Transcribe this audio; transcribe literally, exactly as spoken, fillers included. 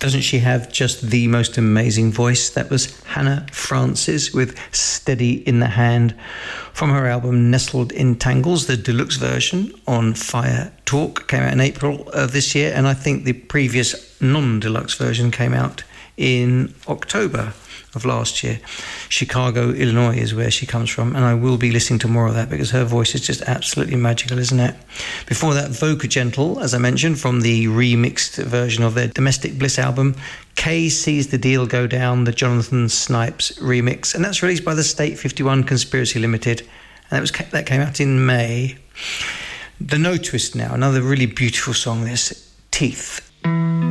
Doesn't she have just the most amazing voice? That was Hannah Francis with Steady in the Hand from her album Nestled in Tangles. The deluxe version on Fire Talk came out in April of this year, and I think the previous non-deluxe version came out in October of last year. Chicago, Illinois is where she comes from, and I will be listening to more of that because her voice is just absolutely magical, isn't it? Before that, Voca Gentle, as I mentioned, from the remixed version of their Domestic Bliss album. Kay Sees the Deal Go Down, the Jonathan Snipes remix, and that's released by the State fifty-one Conspiracy Limited, and that was that came out in May. The No Twist now, another really beautiful song, this Teeth.